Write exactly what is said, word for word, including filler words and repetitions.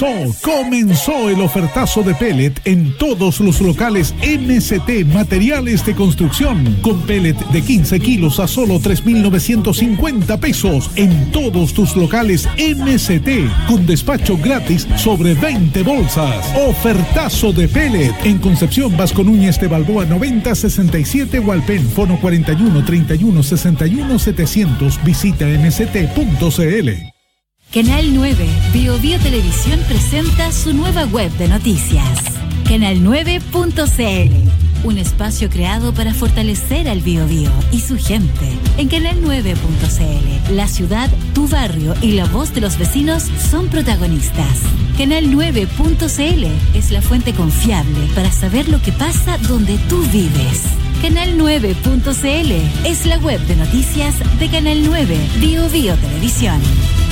Comenzó el ofertazo de pellet en todos los locales M S T Materiales de Construcción, con pellet de quince kilos a solo tres mil novecientos cincuenta pesos en todos tus locales M S T, con despacho gratis sobre veinte bolsas. Ofertazo de pellet en Concepción Vasco Núñez de Balboa noventa sesenta y siete, Hualpén, fono cuarenta y uno treinta y uno sesenta y uno setecientos. Visita m s t punto c l. Canal nueve, Bio Bio Televisión presenta su nueva web de noticias, canal nueve punto c l, un espacio creado para fortalecer al Bio Bio y su gente. En canal nueve punto c l, la ciudad, tu barrio y la voz de los vecinos son protagonistas. canal nueve punto c l es la fuente confiable para saber lo que pasa donde tú vives. canal nueve punto c l es la web de noticias de Canal nueve, Bio Bio Televisión.